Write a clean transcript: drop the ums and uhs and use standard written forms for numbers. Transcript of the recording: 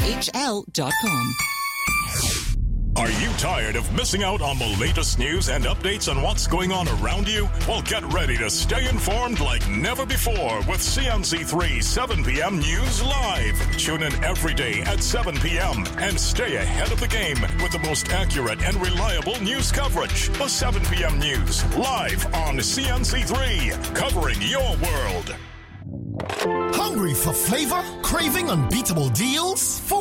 CNCHL.com. Are you tired of missing out on the latest news and updates on what's going on around you? Well, get ready to stay informed like never before with CNC3 7 p.m. News Live. Tune in every day at 7 p.m. and stay ahead of the game with the most accurate and reliable news coverage. The 7 p.m. News live on CNC3, covering your world. Hungry for flavor? Craving unbeatable deals? For